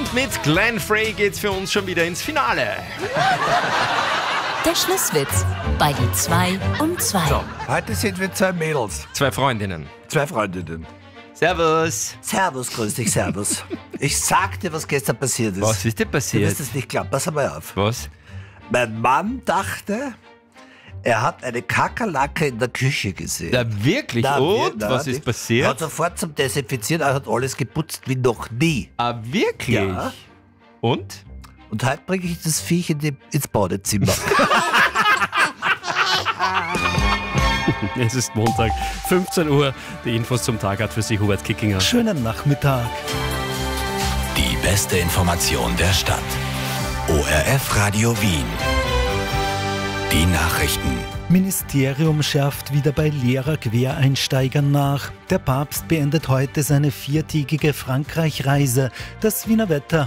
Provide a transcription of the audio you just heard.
Und mit Glenn Frey geht's für uns schon wieder ins Finale. Der Schlusswitz bei die 2 um 2. So, heute sind wir 2 Mädels, 2 Freundinnen. 2 Freundinnen. Servus. Servus, grüß dich, servus. Ich sag dir, was gestern passiert ist. Was ist denn Du passiert? wirst es nicht glauben, pass mal auf. Was? Mein Mann dachte, er hat eine Kakerlake in der Küche gesehen. Na wirklich? Und? Was ist Er passiert? hat sofort zum Desinfizieren, er hat alles geputzt wie noch nie. Ah, wirklich? Ja. Und? Und heute bringe ich das Viech ins Badezimmer. Es ist Montag, 15 Uhr. Die Infos zum Tag hat für Sie Hubert Kickinger. Schönen Nachmittag. Die beste Information der Stadt. ORF Radio Wien. Die Nachrichten. Ministerium schärft wieder bei Lehrer-Quereinsteigern nach. Der Papst beendet heute seine 4-tägige Frankreich-Reise. Das Wiener Wetter